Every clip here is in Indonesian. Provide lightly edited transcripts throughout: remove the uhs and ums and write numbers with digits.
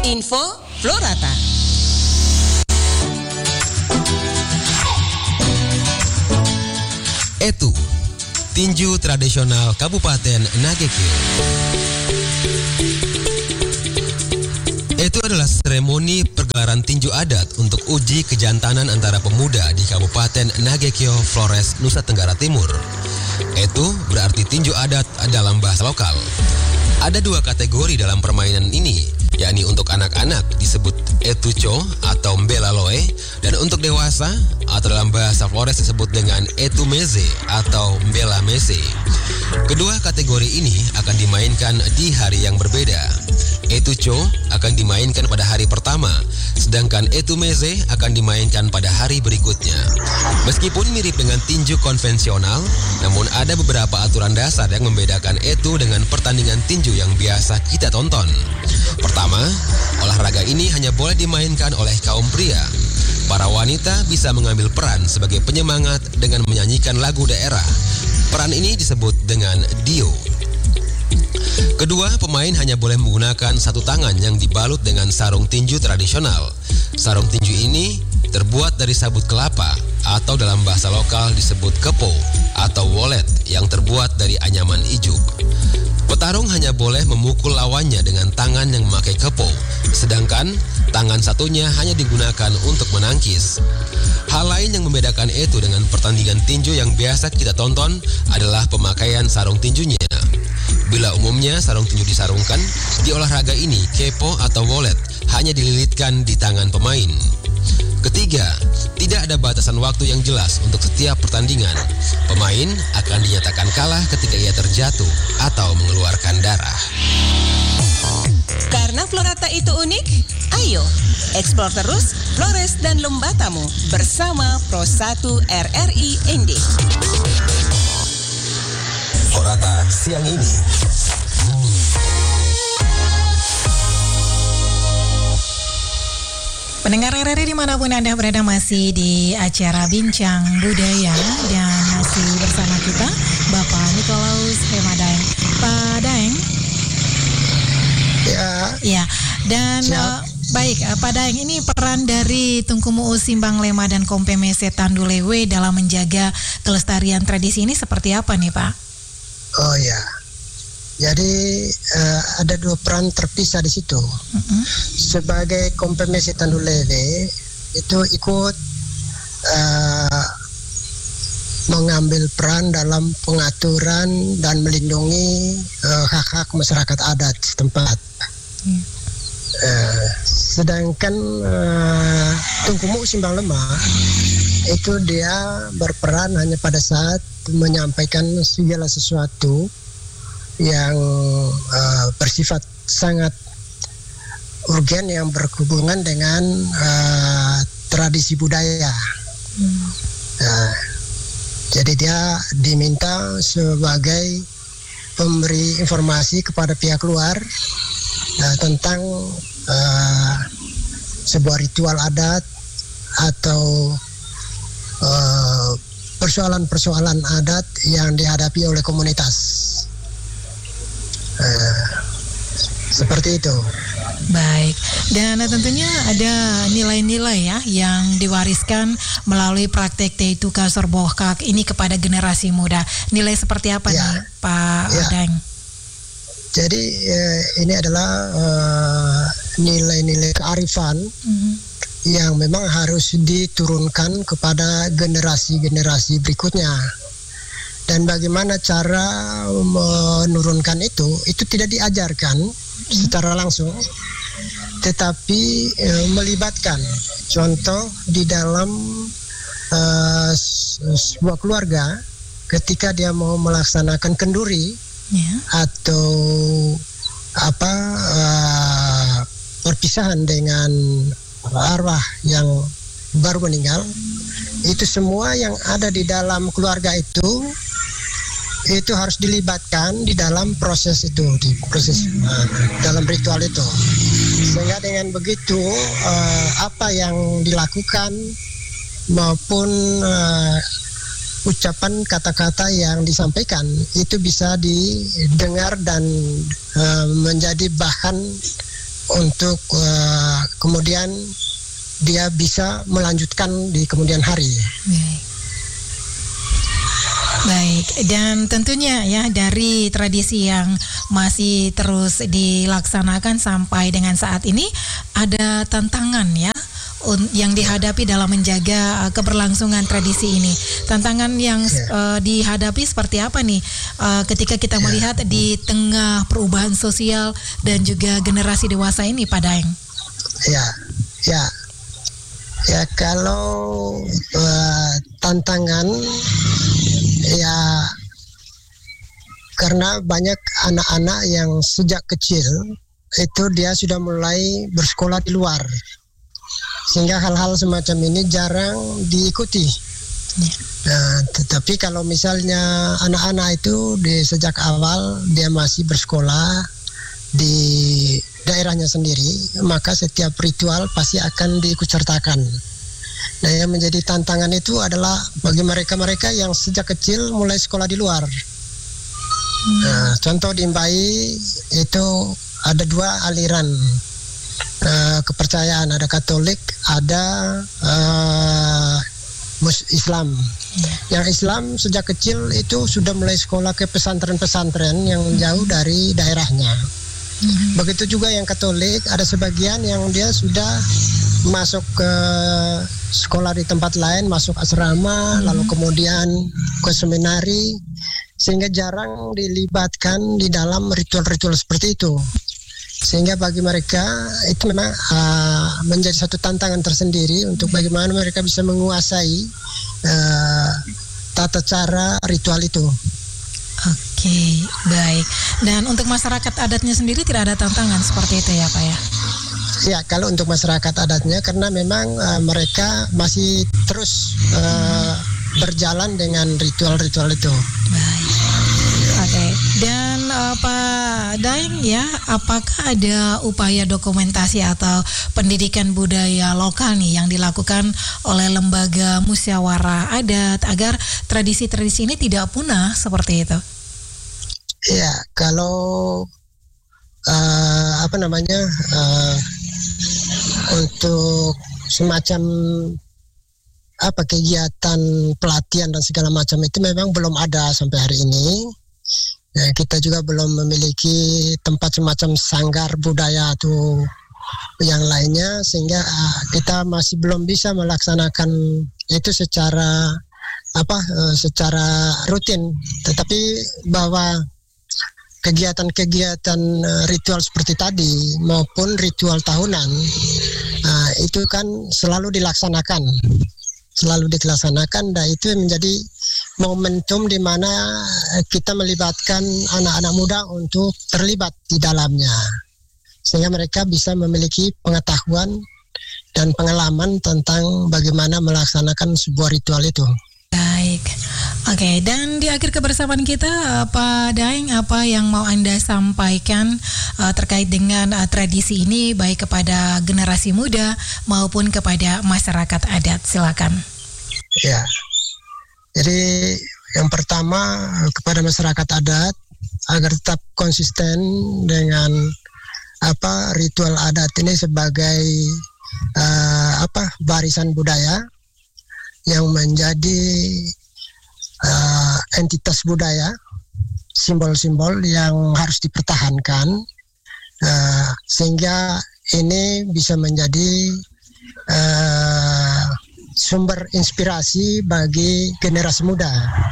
Info Florata. Etu, tinju tradisional Kabupaten Nagekeo. Itu adalah seremoni pergelaran tinju adat untuk uji kejantanan antara pemuda di Kabupaten Nagekeo, Flores, Nusa Tenggara Timur. Itu berarti tinju adat dalam bahasa lokal. Ada 2 kategori dalam permainan ini, yakni untuk anak-anak disebut etuco atau mbelaloe, dan untuk dewasa atau dalam bahasa Flores disebut dengan etumeze atau mbelamese. Kedua kategori ini akan dimainkan di hari yang berbeda. Etuco akan dimainkan pada hari pertama, sedangkan etumeze akan dimainkan pada hari berikutnya. Meskipun mirip dengan tinju konvensional, namun ada beberapa aturan dasar yang membedakan etu dengan pertandingan tinju yang biasa kita tonton. Pertama, olahraga ini hanya boleh dimainkan oleh kaum pria. Para wanita bisa mengambil peran sebagai penyemangat dengan menyanyikan lagu daerah. Peran ini disebut dengan dio. Kedua, pemain hanya boleh menggunakan satu tangan yang dibalut dengan sarung tinju tradisional. Sarung tinju ini terbuat dari sabut kelapa atau dalam bahasa lokal disebut kepo atau wallet yang terbuat dari anyaman ijuk. Petarung hanya boleh memukul lawannya dengan tangan yang memakai kepo, sedangkan tangan satunya hanya digunakan untuk menangkis. Hal lain yang membedakan itu dengan pertandingan tinju yang biasa kita tonton adalah pemakaian sarung tinjunya. Bila umumnya sarung tinju disarungkan, di olahraga ini kepo atau wallet hanya dililitkan di tangan pemain. Ketiga, tidak ada batasan waktu yang jelas untuk setiap pertandingan. Pemain akan dinyatakan kalah ketika ia terjatuh atau mengeluarkan darah. Karena Florata itu unik, ayo eksplor terus Flores dan Lembatamu bersama Pro 1 RRI ND. Florata siang ini. Pendengar RRI dimanapun Anda berada, masih di acara Bincang Budaya dan masih bersama kita Bapak Nikolaus Hemadaeng. Pak Daeng. Ya. Dan baik, Pak Daeng, ini peran dari Tungkumu Simbang Lema dan Kompemese Tandulewe dalam menjaga kelestarian tradisi ini seperti apa nih, Pak? Oh ya. Jadi ada 2 peran terpisah di situ. Sebagai Kompemese Tandulewe itu ikut mengambil peran dalam pengaturan dan melindungi hak-hak masyarakat adat setempat. Sedangkan Tungkumu Simbang Lema itu dia berperan hanya pada saat menyampaikan segala sesuatu yang bersifat sangat urgen yang berhubungan dengan tradisi budaya. Jadi dia diminta sebagai pemberi informasi kepada pihak luar tentang sebuah ritual adat atau persoalan-persoalan adat yang dihadapi oleh komunitas. Seperti itu. Baik, dan tentunya ada nilai-nilai ya yang diwariskan melalui praktek Teitu Kasor Bohkak ini kepada generasi muda. Nilai seperti apa nih Pak Daeng? Jadi ini adalah nilai-nilai kearifan yang memang harus diturunkan kepada generasi-generasi berikutnya. Dan bagaimana cara menurunkan itu tidak diajarkan secara langsung, tetapi melibatkan. Contoh di dalam sebuah keluarga, ketika dia mau melaksanakan kenduri atau perpisahan dengan arwah yang baru meninggal, itu semua yang ada di dalam keluarga itu harus dilibatkan di dalam proses itu, dalam ritual itu. Sehingga dengan begitu apa yang dilakukan maupun ucapan kata-kata yang disampaikan itu bisa didengar dan menjadi bahan untuk kemudian dia bisa melanjutkan di kemudian hari. Baik, dan tentunya ya dari tradisi yang masih terus dilaksanakan sampai dengan saat ini ada tantangan ya yang dihadapi dalam menjaga keberlangsungan tradisi ini. Tantangan yang dihadapi seperti apa nih ketika kita melihat di tengah perubahan sosial dan juga generasi dewasa ini, Pak Daeng? Ya kalau tantangan ya karena banyak anak-anak yang sejak kecil itu dia sudah mulai bersekolah di luar, sehingga hal-hal semacam ini jarang diikuti. Nah, tetapi kalau misalnya anak-anak itu sejak awal dia masih bersekolah di daerahnya sendiri, maka setiap ritual pasti akan diikutsertakan. Nah, yang menjadi tantangan itu adalah bagi mereka-mereka yang sejak kecil mulai sekolah di luar. Nah, contoh di Mbai itu ada 2 aliran kepercayaan, ada Katolik, ada Islam. Yang Islam sejak kecil itu sudah mulai sekolah ke pesantren-pesantren yang jauh dari daerahnya. Begitu juga yang Katolik, ada sebagian yang dia sudah masuk ke sekolah di tempat lain, masuk asrama, lalu kemudian ke seminari, sehingga jarang dilibatkan di dalam ritual-ritual seperti itu. Sehingga bagi mereka itu memang menjadi satu tantangan tersendiri untuk bagaimana mereka bisa menguasai tata cara ritual itu. Oke, baik. Dan untuk masyarakat adatnya sendiri tidak ada tantangan seperti itu ya, Pak ya? Ya, kalau untuk masyarakat adatnya karena memang mereka masih terus berjalan dengan ritual-ritual itu. Baik. Oke. Dan Pak Daeng ya, apakah ada upaya dokumentasi atau pendidikan budaya lokal nih yang dilakukan oleh lembaga musyawarah adat agar tradisi-tradisi ini tidak punah seperti itu? Ya, kalau untuk semacam kegiatan pelatihan dan segala macam itu memang belum ada sampai hari ini. Ya, kita juga belum memiliki tempat semacam sanggar budaya atau yang lainnya, sehingga kita masih belum bisa melaksanakan itu secara rutin. Tetapi bahwa kegiatan-kegiatan ritual seperti tadi maupun ritual tahunan itu kan selalu dilaksanakan, dan itu menjadi momentum di mana kita melibatkan anak-anak muda untuk terlibat di dalamnya, sehingga mereka bisa memiliki pengetahuan dan pengalaman tentang bagaimana melaksanakan sebuah ritual itu. Baik, oke. Dan di akhir kebersamaan kita, Pak Daeng, apa yang mau Anda sampaikan terkait dengan tradisi ini, baik kepada generasi muda maupun kepada masyarakat adat? Silakan. Ya, jadi yang pertama kepada masyarakat adat agar tetap konsisten dengan ritual adat ini sebagai barisan budaya yang menjadi entitas budaya, simbol-simbol yang harus dipertahankan, sehingga ini bisa menjadi sumber inspirasi bagi generasi muda.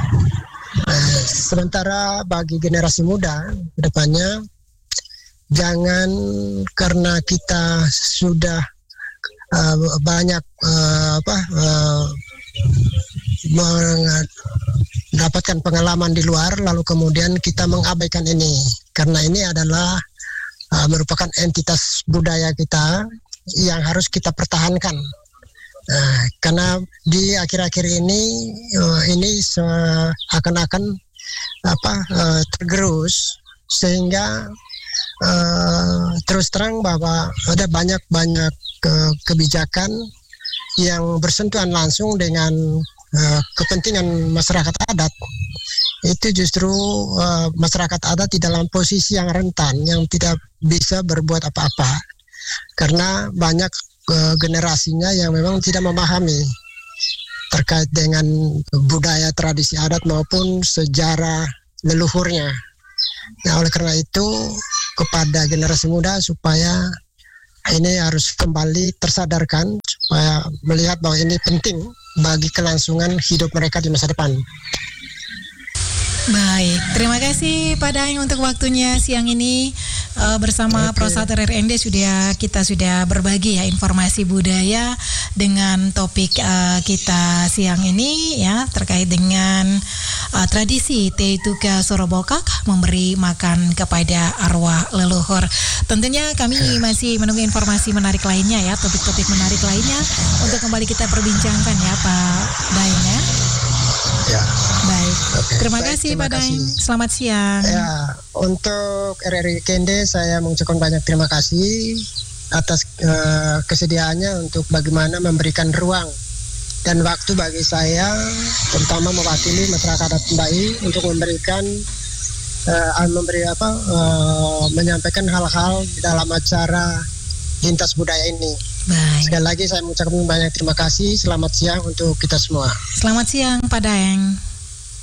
Sementara bagi generasi muda kedepannya, jangan karena kita sudah banyak mendapatkan pengalaman di luar, lalu kemudian kita mengabaikan ini, karena ini adalah merupakan entitas budaya kita yang harus kita pertahankan. Karena di akhir-akhir ini seakan-akan tergerus, sehingga terus terang bahwa ada banyak kebijakan yang bersentuhan langsung dengan kepentingan masyarakat adat. Itu justru masyarakat adat di dalam posisi yang rentan, yang tidak bisa berbuat apa-apa. karena banyak generasinya yang memang tidak memahami terkait dengan budaya tradisi adat maupun sejarah leluhurnya. Nah, oleh karena itu kepada generasi muda supaya ini harus kembali tersadarkan supaya melihat bahwa ini penting bagi kelangsungan hidup mereka di masa depan. Baik, terima kasih Pak Daeng untuk waktunya siang ini bersama Prosatu RRND kita sudah berbagi ya informasi budaya dengan topik kita siang ini ya terkait dengan tradisi Teituka Sorobokak memberi makan kepada arwah leluhur. Tentunya kami masih menunggu informasi menarik lainnya ya, topik-topik menarik lainnya untuk kembali kita perbincangkan ya Pak Daeng ya. Ya. Baik. Terima Baik, kasih terima Pak Daeng. kasih. Selamat siang. Ya, untuk RRI Kende saya mengucapkan banyak terima kasih atas kesediaannya untuk bagaimana memberikan ruang dan waktu bagi saya, terutama mewakili masyarakat adat Mbai untuk menyampaikan hal-hal di dalam acara lintas budaya ini. Baik. Sekali lagi saya mengucapkan banyak terima kasih. Selamat siang untuk kita semua. Selamat siang Pak Daeng.